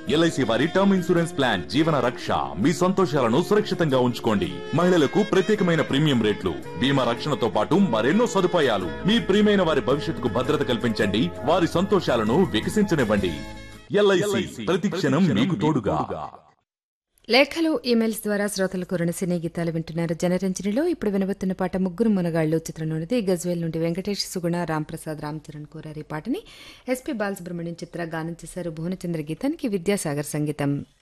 LIC వారి term insurance plan జీవన రక్ష. మీ సంతోషాలను సురక్షితంగా ఉంచుకోండి. మహిళలకు ప్రత్యేకమైన ప్రీమియం రేట్లు, బీమా రక్షణతో పాటు మరెన్నో సదుపాయాలు. మీ ప్రియమైన వారి భవిష్యత్తుకు భద్రత కల్పించండి, వారి సంతోషాలను వికసించనివ్వండి. ఎల్ఐసి ప్రతి క్షణం మీకు తోడుగా. లేఖలు, ఈమెయిల్స్ ద్వారా శ్రోతలకు రుణసినీ గీతాలు వింటున్నారు. జనరంజనిలో ఇప్పుడు వినబోతున్న పాట ముగ్గురు మునగాళ్లు చిత్రంలోనిది. గజ్వేల్ నుండి వెంకటేష్, సుగుణ, రాంప్రసాద్, రామ్ చరణ్ కోరారు ఈ పాటని. ఎస్పీ బాలసుబ్రహ్మణ్యం చిత్ర గానం చేశారు. భువనచంద్ర గీతానికి విద్యాసాగర్ సంగీతం.